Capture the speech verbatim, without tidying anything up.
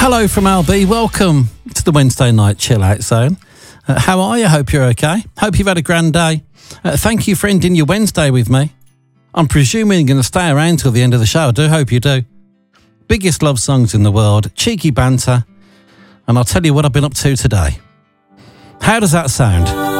Hello from L B. Welcome to the Wednesday Night Chill Out Zone. Uh, how are you? Hope you're okay. Hope you've had a grand day. Uh, thank you for ending your Wednesday with me. I'm presuming you're going to stay around till the end of the show. I do hope you do. Biggest love songs in the world, cheeky banter, and I'll tell you what I've been up to today. How does that sound?